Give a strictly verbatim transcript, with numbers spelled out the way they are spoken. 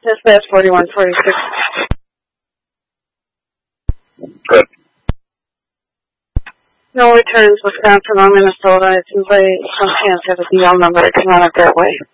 Dispatch forty-one forty-six. Good. No returns, Wisconsin or Minnesota. It's in play. Some chance have a D L number. It's not up that way.